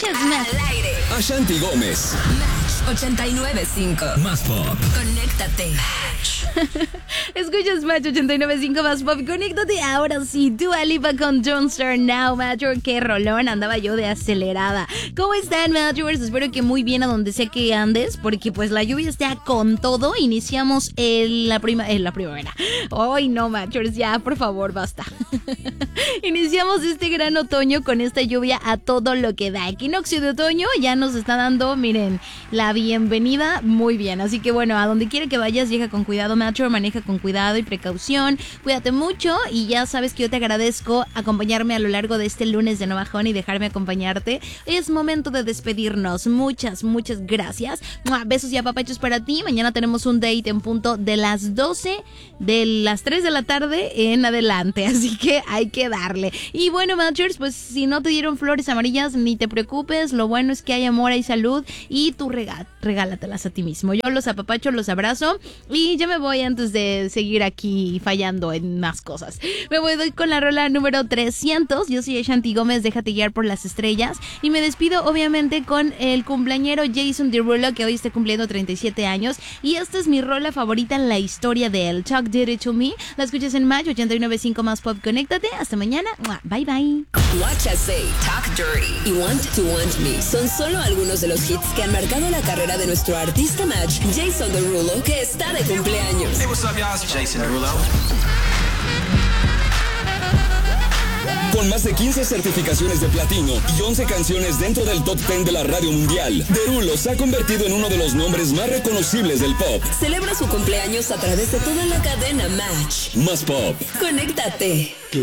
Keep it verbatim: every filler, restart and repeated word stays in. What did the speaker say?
Escuchas Match. Al aire. Ashanti Gómez. Match ochenta y nueve punto cinco. Más pop. Conéctate. Escuchas Match ochenta y nueve punto cinco más pop. Conéctate ahora sí. Dua Lipa con Don't Start Now, Matchers. Qué rolón. Andaba yo de acelerada. ¿Cómo están, Matchers? Espero que muy bien a donde sea que andes, porque pues la lluvia está con todo. Iniciamos el, la, prima, eh, la primavera. Ay, no, Matchers, ya, por favor, basta. Iniciamos este gran otoño con esta lluvia a todo lo que da. Equinoccio de otoño ya nos está dando, miren, la bienvenida muy bien. Así que bueno, a donde quiera que vayas, llega con cuidado, Matcher, maneja con cuidado y precaución. Cuídate mucho y ya sabes que yo te agradezco acompañarme a lo largo de este lunes de No Bajón y dejarme acompañarte. Es momento de despedirnos. Muchas, muchas gracias. Besos y apapachos para ti. Mañana tenemos un date en punto de las doce, de las tres de la tarde en adelante. Así que hay que darle. Y bueno, Matchers, pues si no te dieron flores amarillas, ni te preocupes. Lo bueno es que hay amor, hay salud y tú regá- regálatelas a ti mismo. Yo los apapacho, los abrazo y ya me voy antes de seguir aquí fallando en más cosas. Me voy doy con la rola número trescientos. Yo soy Ashanti Gómez, déjate guiar por las estrellas. Y me despido obviamente con el cumpleañero Jason Derulo, que hoy está cumpliendo treinta y siete años. Y esta es mi rola favorita en la historia de él. Talk Dirty to Me. La escuchas en Match ochenta y nueve punto cinco más pop. Conéctate. Hasta mañana. Bye bye. Watch Us Say, Talk Dirty y Want to Want Me son solo algunos de los hits que han marcado la carrera de nuestro artista Match, Jason Derulo, que está de cumpleaños. Hey, what's up, y'all? It's Jason Derulo. Con más de quince certificaciones de platino y once canciones dentro del top diez de la radio mundial, Derulo se ha convertido en uno de los nombres más reconocibles del pop. Celebra su cumpleaños a través de toda la cadena Match. Más pop. Conéctate.